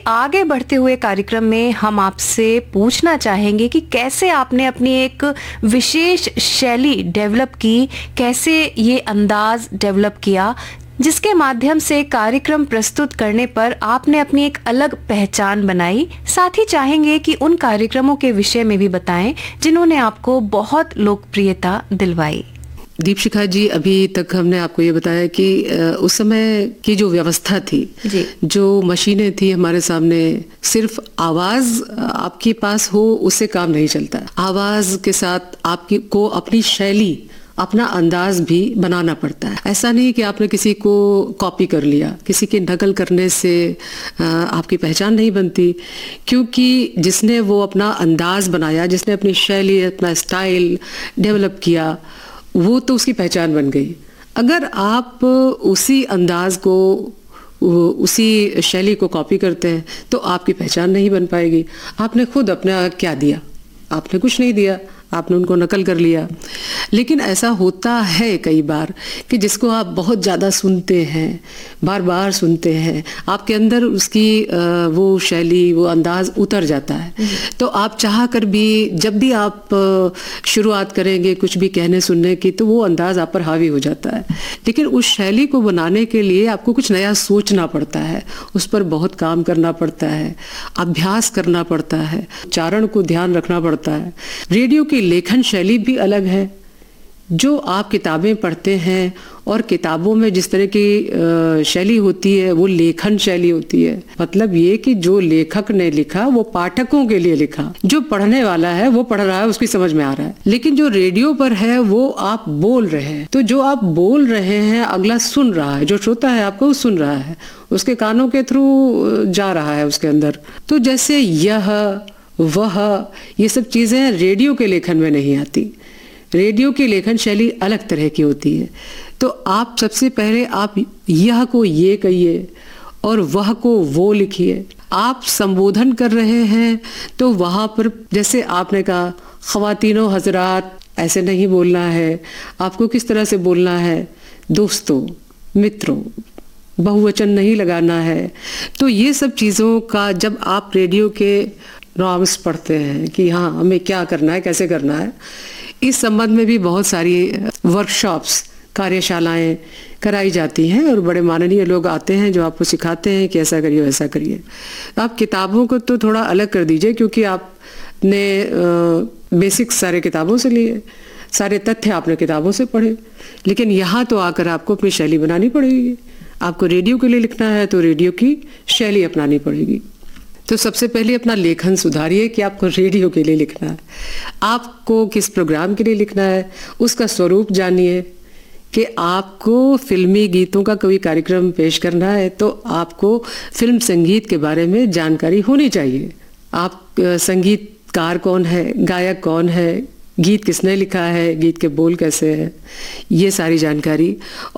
आगे बढ़ते हुए कार्यक्रम में हम आपसे पूछना चाहेंगे कि कैसे आपने अपनी एक विशेष शैली डेवलप की, कैसे ये अंदाज डेवलप किया जिसके माध्यम से कार्यक्रम प्रस्तुत करने पर आपने अपनी एक अलग पहचान बनाई। साथ ही चाहेंगे कि उन कार्यक्रमों के विषय में भी बताएं जिन्होंने आपको बहुत लोकप्रियता दिलवाई। दीपशिखा जी, अभी तक हमने आपको ये बताया कि उस समय की जो व्यवस्था थी जी। जो मशीनें थी हमारे सामने, सिर्फ आवाज आपके पास हो उससे काम नहीं चलता। आवाज के साथ आपकी को अपनी शैली, अपना अंदाज भी बनाना पड़ता है। ऐसा नहीं कि आपने किसी को कॉपी कर लिया, किसी की नकल करने से आपकी पहचान नहीं बनती, क्योंकि जिसने वो अपना अंदाज बनाया, जिसने अपनी शैली, अपना स्टाइल डेवलप किया, वो तो उसकी पहचान बन गई। अगर आप उसी अंदाज को, उसी शैली को कॉपी करते हैं तो आपकी पहचान नहीं बन पाएगी। आपने खुद अपना क्या दिया? आपने कुछ नहीं दिया, आपने उनको नकल कर लिया। लेकिन ऐसा होता है कई बार कि जिसको आप बहुत ज़्यादा सुनते हैं, बार बार सुनते हैं, आपके अंदर उसकी वो शैली, वो अंदाज उतर जाता है। तो आप चाह कर भी, जब भी आप शुरुआत करेंगे कुछ भी कहने सुनने की, तो वो अंदाज आप पर हावी हो जाता है। लेकिन उस शैली को बनाने के लिए आपको कुछ नया सोचना पड़ता है, उस पर बहुत काम करना पड़ता है, अभ्यास करना पड़ता है, उच्चारण को ध्यान रखना पड़ता है। रेडियो की लेखन शैली भी अलग है। जो आप किताबें पढ़ते हैं और किताबों में जिस तरह की शैली होती है, वो लेखन शैली होती है। मतलब ये कि जो लेखक ने लिखा वो पाठकों के लिए लिखा, जो पढ़ने वाला है वो पढ़ रहा है, उसकी समझ में आ रहा है। लेकिन जो रेडियो पर है वो आप बोल रहे हैं, तो जो आप बोल रहे हैं अगला सुन रहा है, जो श्रोता है आपको सुन रहा है, उसके कानों के थ्रू जा रहा है उसके अंदर। तो जैसे यह, वह, ये सब चीजें रेडियो के लेखन में नहीं आती। रेडियो की लेखन शैली अलग तरह की होती है। तो आप सबसे पहले आप यह को ये कहिए और वह को वो लिखिए। आप संबोधन कर रहे हैं तो वहां पर, जैसे आपने कहा, ख्वातीनो हजरात, ऐसे नहीं बोलना है। आपको किस तरह से बोलना है? दोस्तों, मित्रों, बहुवचन नहीं लगाना है। तो ये सब चीजों का जब आप रेडियो के नॉर्म्स पढ़ते हैं कि हाँ हमें क्या करना है, कैसे करना है, इस संबंध में भी बहुत सारी वर्कशॉप्स, कार्यशालाएं कराई जाती हैं और बड़े माननीय लोग आते हैं जो आपको सिखाते हैं कि ऐसा करिए, वैसा करिए। आप किताबों को तो थोड़ा अलग कर दीजिए, क्योंकि आपने बेसिक्स सारे किताबों से लिए, सारे तथ्य आपने किताबों से पढ़े। लेकिन यहाँ तो आकर आपको अपनी शैली बनानी पड़ेगी। आपको रेडियो के लिए लिखना है तो रेडियो की शैली अपनानी पड़ेगी। तो सबसे पहले अपना लेखन सुधारिए कि आपको रेडियो के लिए लिखना है, आपको किस प्रोग्राम के लिए लिखना है, उसका स्वरूप जानिए। कि आपको फिल्मी गीतों का कोई कार्यक्रम पेश करना है तो आपको फिल्म संगीत के बारे में जानकारी होनी चाहिए। आप संगीतकार कौन है, गायक कौन है, गीत किसने लिखा है, गीत के बोल कैसे हैं, ये सारी जानकारी।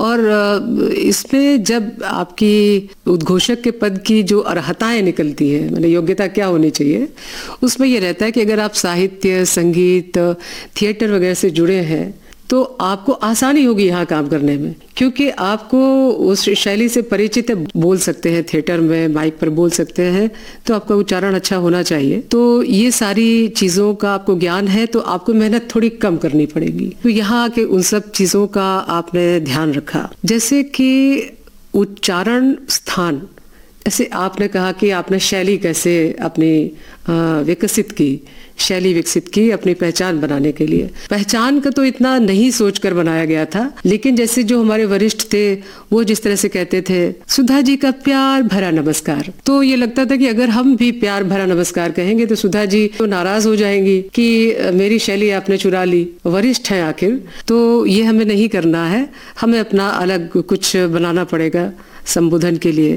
और इसमें जब आपकी उद्घोषक के पद की जो अर्हताएं निकलती है, मतलब योग्यता क्या होनी चाहिए, उसमें ये रहता है कि अगर आप साहित्य, संगीत, थिएटर वगैरह से जुड़े हैं तो आपको आसानी होगी यहाँ काम करने में, क्योंकि आपको उस शैली से परिचित है। बोल सकते हैं थिएटर में, माइक पर बोल सकते हैं, तो आपका उच्चारण अच्छा होना चाहिए। तो ये सारी चीज़ों का आपको ज्ञान है तो आपको मेहनत थोड़ी कम करनी पड़ेगी। तो यहाँ के उन सब चीज़ों का आपने ध्यान रखा, जैसे कि उच्चारण, स्थान। ऐसे आपने कहा कि आपने शैली कैसे अपनी विकसित की, शैली विकसित की अपनी पहचान बनाने के लिए। पहचान का तो इतना नहीं सोचकर बनाया गया था, लेकिन जैसे जो हमारे वरिष्ठ थे वो जिस तरह से कहते थे, सुधा जी का प्यार भरा नमस्कार, तो ये लगता था कि अगर हम भी प्यार भरा नमस्कार कहेंगे तो सुधा जी तो नाराज हो जाएंगी कि मेरी शैली आपने चुरा ली, वरिष्ठ है आखिर। तो ये हमें नहीं करना है, हमें अपना अलग कुछ बनाना पड़ेगा संबोधन के लिए।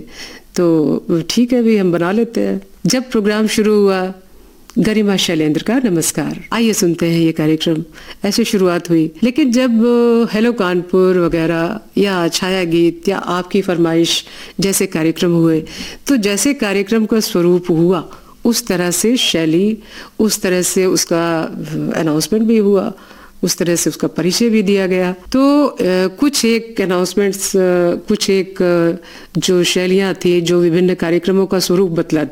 तो ठीक है भी, हम बना लेते हैं। जब प्रोग्राम शुरू हुआ, गरिमा शैलेंद्र का नमस्कार, आइए सुनते हैं ये कार्यक्रम, ऐसे शुरुआत हुई। लेकिन जब हेलो कानपुर वगैरह या छाया गीत या आपकी फरमाइश जैसे कार्यक्रम हुए, तो जैसे कार्यक्रम का स्वरूप हुआ उस तरह से शैली, उस तरह से उसका अनाउंसमेंट भी हुआ, उस तरह से उसका परिचय भी दिया गया। तो कुछ एक अनाउंसमेंट्स, कुछ एक जो शैलियाँ थी, जो विभिन्न कार्यक्रमों का स्वरूप बतलाती